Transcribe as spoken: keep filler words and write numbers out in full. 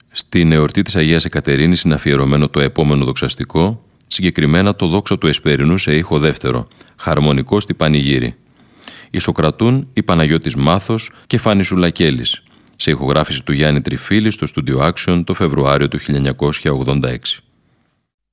Στην εορτή της Αγίας Εκατερίνης είναι αφιερωμένο το επόμενο δοξαστικό, συγκεκριμένα το δόξα του Εσπερινού σε ήχο δεύτερο, χαρμονικό στη Πανηγύρη. Ισοκρατούν η Παναγιώτης Μάθος και Φάνη Σουλακέλης, σε ηχογράφηση του Γιάννη Τριφίλη στο Studio Action το Φεβρουάριο του χίλια εννιακόσια ογδόντα έξι.